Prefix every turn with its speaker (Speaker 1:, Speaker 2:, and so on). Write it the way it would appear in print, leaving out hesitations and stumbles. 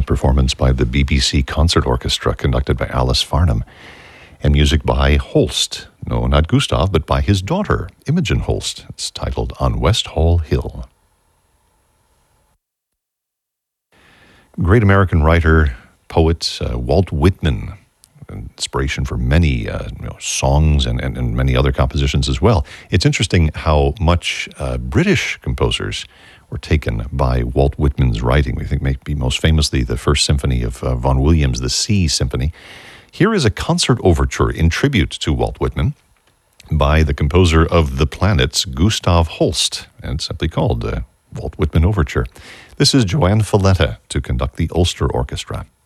Speaker 1: performance by the BBC Concert Orchestra, conducted by Alice Farnham, and music by Holst. No, not Gustav, but by his daughter, Imogen Holst. It's titled On West Hall Hill. Great American writer, poet, Walt Whitman, inspiration for many songs and many other compositions as well. It's interesting how much British composers were taken by Walt Whitman's writing. We think maybe most famously the First Symphony of Vaughan Williams, the Sea Symphony. Here is a concert overture in tribute to Walt Whitman by the composer of The Planets, Gustav Holst, and it's simply called Walt Whitman Overture. This is Joanne Falletta to conduct the Ulster Orchestra.